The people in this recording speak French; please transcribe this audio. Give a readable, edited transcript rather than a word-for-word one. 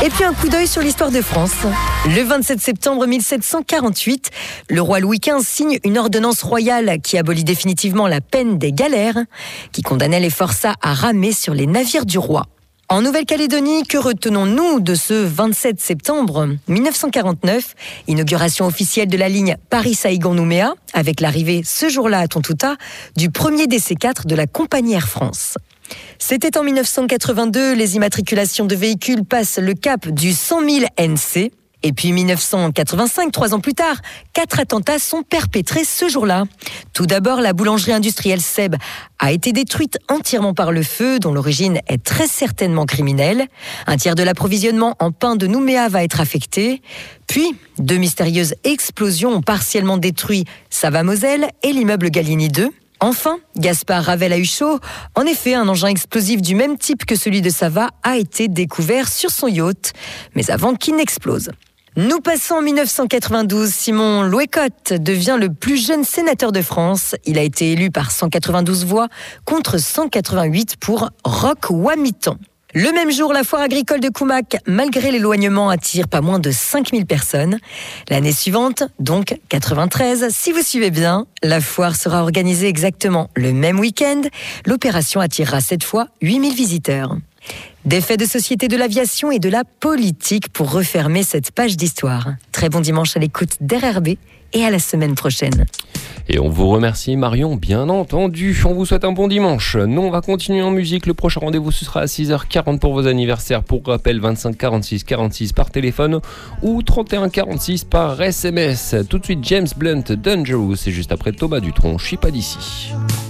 Et puis un coup d'œil sur l'histoire de France. Le 27 septembre 1748, le roi Louis XV signe une ordonnance royale qui abolit définitivement la peine des galères, qui condamnait les forçats à ramer sur les navires du roi. En Nouvelle-Calédonie, que retenons-nous de ce 27 septembre 1949, inauguration officielle de la ligne Paris-Saïgon-Nouméa, avec l'arrivée ce jour-là à Tontouta du premier DC4 de la compagnie Air France. C'était en 1982, les immatriculations de véhicules passent le cap du 100 000 NC. Et puis 1985, 3 ans plus tard, 4 attentats sont perpétrés ce jour-là. Tout d'abord, la boulangerie industrielle Seb a été détruite entièrement par le feu, dont l'origine est très certainement criminelle. Un tiers de l'approvisionnement en pain de Nouméa va être affecté. Puis, 2 mystérieuses explosions ont partiellement détruit Sava-Moselle et l'immeuble Gallieni 2. Enfin, Gaspard Ravel a eu chaud. En effet, un engin explosif du même type que celui de Sava a été découvert sur son yacht, mais avant qu'il n'explose. Nous passons en 1992. Simon Louécotte devient le plus jeune sénateur de France. Il a été élu par 192 voix contre 188 pour Roch Wamitan. Le même jour, la foire agricole de Koumac, malgré l'éloignement, attire pas moins de 5000 personnes. L'année suivante, donc 93, si vous suivez bien, la foire sera organisée exactement le même week-end. L'opération attirera cette fois 8000 visiteurs. Des faits de société de l'aviation et de la politique pour refermer cette page d'histoire. Très bon dimanche à l'écoute d'RRB et à la semaine prochaine. Et on vous remercie Marion, bien entendu. On vous souhaite un bon dimanche. Nous, on va continuer en musique. Le prochain rendez-vous, ce sera à 6h40 pour vos anniversaires. Pour rappel, 25 46 46 par téléphone ou 31 46 par SMS. Tout de suite, James Blunt, Dangerous. Et juste après, Thomas Dutronc, je suis pas d'ici.